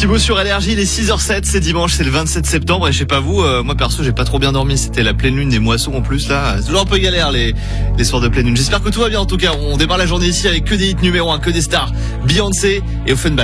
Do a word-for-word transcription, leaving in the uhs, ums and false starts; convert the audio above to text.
Thibaut sur L R J, il est six heures zéro sept, c'est dimanche, c'est le vingt-sept septembre et je sais pas vous, euh, moi perso j'ai pas trop bien dormi, c'était la pleine lune des moissons en plus là, c'est toujours un peu galère les, les soirs de pleine lune. J'espère que tout va bien en tout cas, on démarre la journée ici avec que des hits numéro un, que des stars, Beyoncé et Offenbach.